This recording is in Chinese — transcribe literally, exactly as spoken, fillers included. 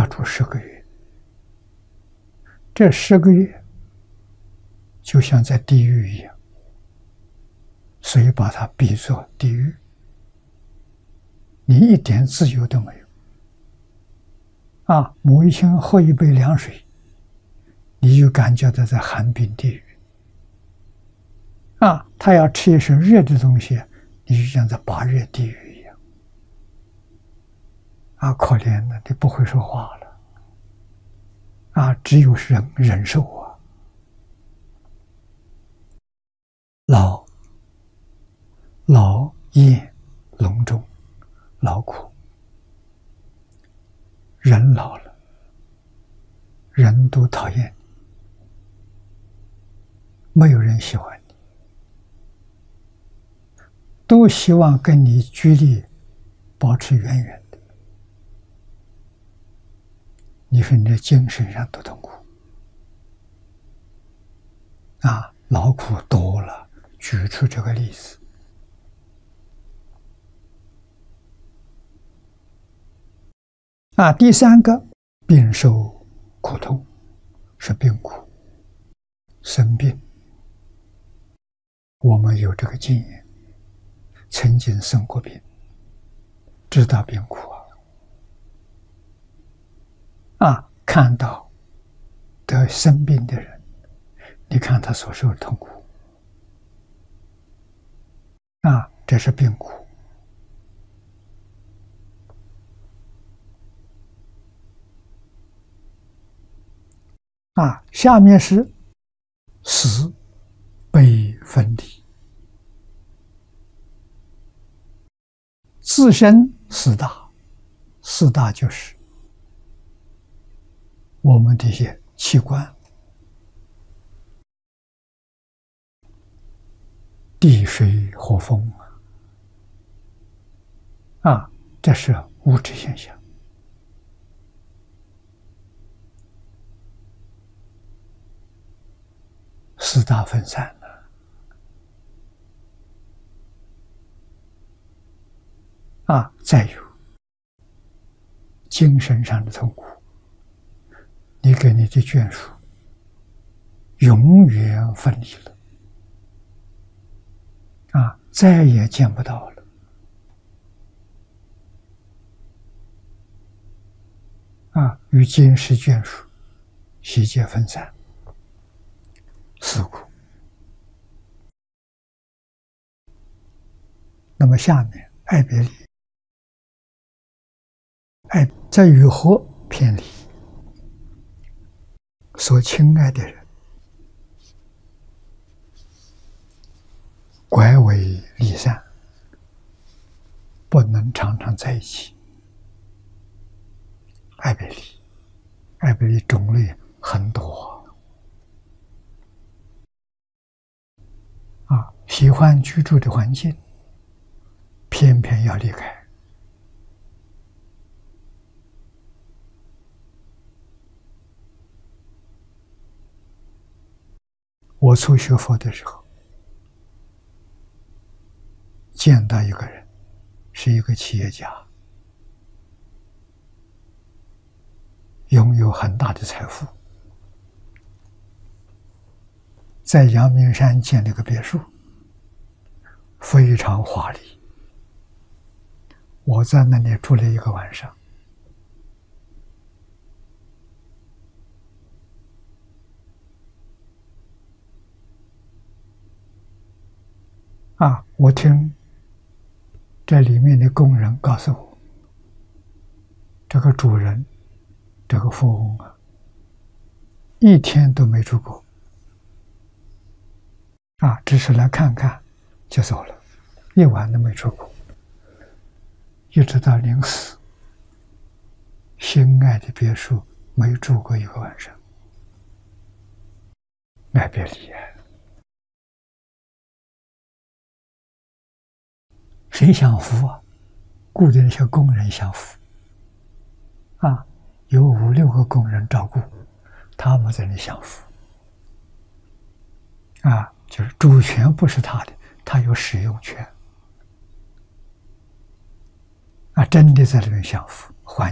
要住十个月。这十个月就像在地狱一样，所以把它比作地狱，你一点自由都没有。啊，母亲喝一杯凉水，你就感觉到在寒冰地狱。啊，他要吃一些热的东西，你就像在拔热地狱一样。啊，可怜的，你不会说话了。啊，只有忍忍受啊。老，老厌隆重，劳苦。人老了，人都讨厌你，没有人喜欢你，都希望跟你距离保持远远的。你说你的精神上多痛苦啊！劳苦多了，举出这个例子。啊，第三个，病受苦痛，是病苦，生病。我们有这个经验，曾经生过病，知道病苦啊。啊，看到得生病的人，你看他所受的痛苦，啊，这是病苦。啊，下面是死悲分离，自身四大，四大就是我们这些器官，地水火风啊，这是物质现象。四大分散了啊，再有精神上的痛苦，你跟你的眷属永远分离了啊，再也见不到了啊，与今世眷属悉皆分散，四苦。那么下面爱别离，爱在与合偏离，所亲爱的人拐为离散，不能常常在一起。爱别离，爱别离种类很多啊，喜欢居住的环境，偏偏要离开。我初学佛的时候，见到一个人，是一个企业家，拥有很大的财富，在阳明山建了个别墅，非常华丽。我在那里住了一个晚上，啊，我听这里面的工人告诉我，这个主人，这个富翁啊，一天都没住过，啊，只是来看看就走了，一晚都没住过，一直到临死，心爱的别墅没住过一个晚上，爱别离啊。谁享福啊？雇的那些工人享福啊，有五六个工人照顾，他们在那里享福啊，就是主权不是他的，他有使用权啊，真的在那边享福。